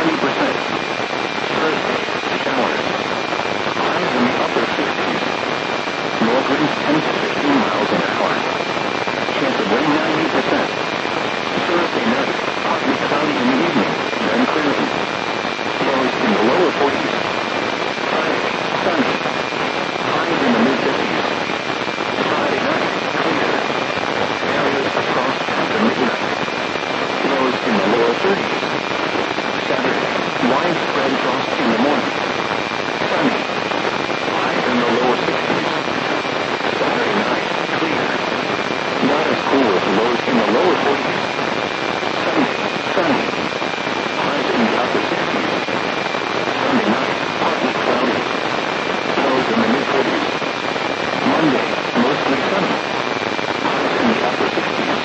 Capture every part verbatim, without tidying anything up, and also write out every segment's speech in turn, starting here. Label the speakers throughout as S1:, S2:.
S1: ninety percent. Thursday, showers. Highs in the upper sixties. North winds ten to fifteen miles an hour. Chance of rain ninety percent. Thursday night, partly cloudy in the evening, then clearing. Lows in the lower forties. Friday, sunny. Highs in the mid-fifties. Friday night, clear. Areas of frost after midnight. Lows in the lower thirties. Saturday, widespread frost in the morning. Sunny. Highs in the lower sixties. Saturday night, clear. Not as cool as lows in the lower forties. Sunday, sunny. Highs in the upper sixties. Sunday night, partly cloudy. Lows in the mid-forties. Monday, mostly sunny. Highs in the upper sixties.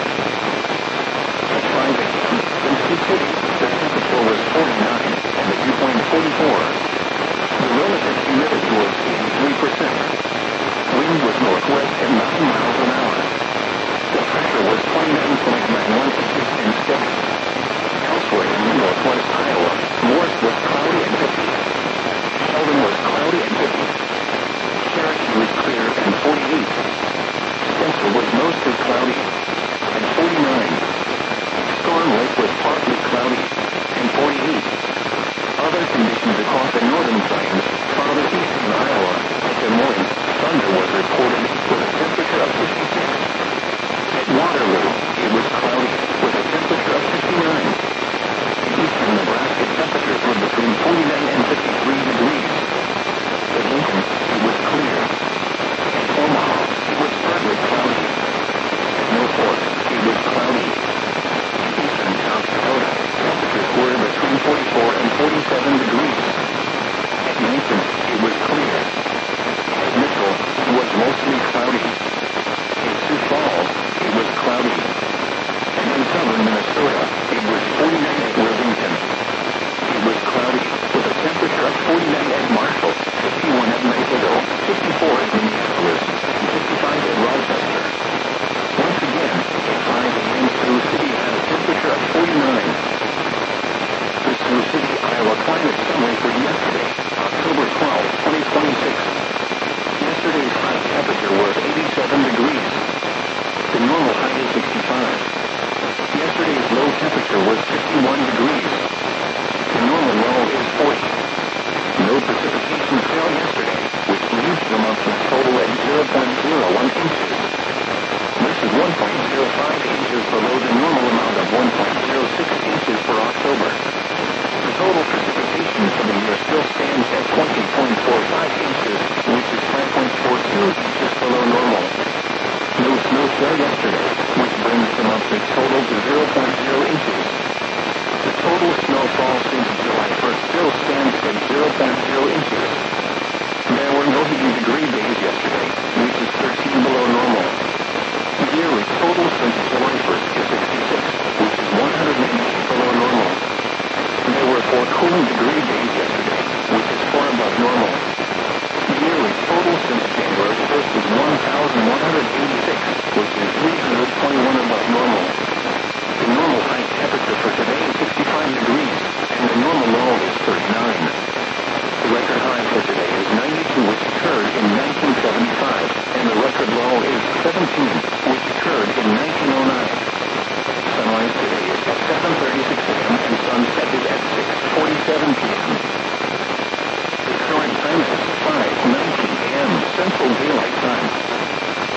S1: At five a m in Sioux City, the temperature was forty-nine and the dew point forty-four. The relative humidity was eighty-three percent. Wind was northwest at nine miles an hour. The pressure was twenty-nine point nine one inches and steady. Elsewhere in northwest Iowa, Morris was cloudy and fifty. Sheldon was cloudy and fifty. Cherokee was clear and forty-eight. Spencer was mostly cloudy and forty-nine. Storm Lake was partly cloudy and forty-eight. Other conditions across the northern plains, farther east in Iowa, at Des Moines, thunder was reported with a temperature of fifty-six. At Waterloo, it was cloudy with a temperature of fifty-nine. In eastern Nebraska, temperatures were between forty-nine and fifty-three degrees. At Lincoln, it was clear. At Omaha, it was partly cloudy. At Norfolk, it was cloudy. In eastern South Dakota, temperatures were between forty-four and forty-seven degrees. At Yankton, it was clear. At Mitchell, it was mostly cloudy. In Sioux Falls, it was cloudy. And in southern Minnesota, it was forty-nine at Worthington. It was cloudy, with a temperature of forty-nine at Marshall, fifty-one at Naperville, fifty-four at Minneapolis, and fifty-five at Rochester. Once again, at five a m Sioux City had a temperature of forty-nine. The Sioux City, Iowa climate summary for yesterday, October twelfth, twenty twenty-six. Yesterday's high temperature was eighty-seven degrees. The normal high is sixty-five. Yesterday's low temperature was fifty-one degrees. The normal low is forty. No precipitation fell yesterday, which leaves the monthly total at zero point zero one inches. This is one point zero five inches below the normal amount of one point zero six inches for October. The total precipitation for the year still stands at twenty point four five inches, which is five point four two inches below normal. No snow fell yesterday, which brings the monthly total to zero point zero inches. The total snowfall since July first still stands at zero point zero inches. There were no heating degree days yesterday, which is thirteen below normal. The yearly total since July first is sixty-six, which is one hundred eighty-eight below normal. There were four cooling degree days yesterday, which is four above normal. The yearly total since January first is one thousand one hundred eighty-six, which is three hundred twenty-one above normal. The normal high temperature for today is sixty-five degrees, and the normal low is thirty-nine. The record high for today is ninety-two, which occurred in nineteen seventy-five, and the record low is seventeen.